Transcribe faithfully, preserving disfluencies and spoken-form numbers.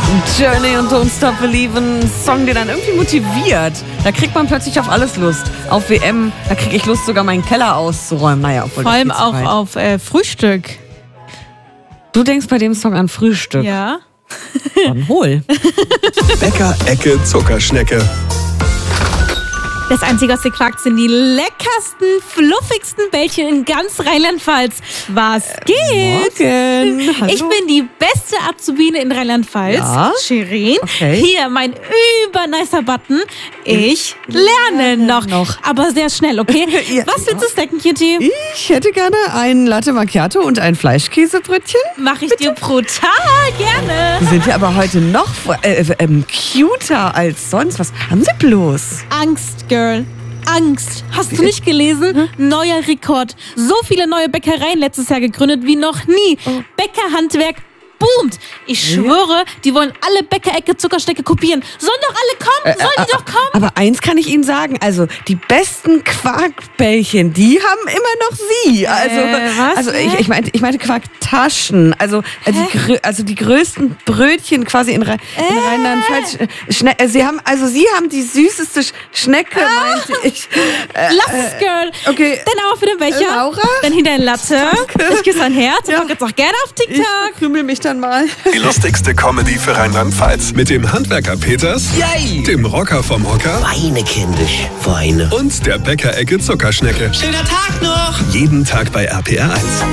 Journey und Don't Stop Believin', ein Song, der dann irgendwie motiviert. Da kriegt man plötzlich auf alles Lust. Auf W M, da kriege ich Lust, sogar meinen Keller auszuräumen. Naja, obwohl Vor das allem geht zu auch weit. auf äh, Frühstück. Du denkst bei dem Song an Frühstück. Ja. Dann hol. Bäcker-Ecke Zuckerschnecke. Das Einzige, was ihr quakt, sind die leckersten, fluffigsten Bällchen in ganz Rheinland-Pfalz. Was geht? Morgen. Hallo. Ich bin die beste Azubine in Rheinland-Pfalz. Ja? Shirin. Okay. Hier mein übernicer Button. Ich lerne noch. noch. Aber sehr schnell, okay? Ja. Was willst du snacken, Kitty? Ich hätte gerne ein Latte Macchiato und ein Fleischkäsebrötchen. Mach ich dir brutal gerne. Die sind ja aber heute noch äh, ähm, cuter als sonst. Was haben sie bloß? Angst, Girl. Angst. Hast du nicht gelesen? Neuer Rekord. So viele neue Bäckereien letztes Jahr gegründet wie noch nie. Bäckerhandwerk boomt. Ich schwöre, die wollen alle Bäckerecke Zuckerschnecke kopieren. Sollen doch alle kommen. Sollen die doch kommen. Aber eins kann ich Ihnen sagen, also die besten Quarkbällchen, die haben immer noch Sie. Also, Äh, was? also ich, ich meinte, ich meinte Quarktaschen. Also, äh, die, grö- also die größten Brötchen quasi in, Rhe- in Äh. Rheinland-Pfalz. Schne- äh, Sie haben, also Sie haben die süßeste Sch- Schnecke, meinte ich. Äh, Lass es, Girl. okay. Dann aber für den Becher. Laura? Dann hinter ein Latte. Ich küsse ein Herz. Ja. Und pack jetzt auch gerne auf Ich TikTok. krümel mich dann mal. Die lustigste Comedy für Rheinland-Pfalz. Mit dem Handwerker Peters, Yay! dem Rocker vom Hocker Weine, kindisch, weine. und der Bäcker-Ecke Zuckerschnecke. Schöner Tag noch! Jeden Tag bei R P R eins.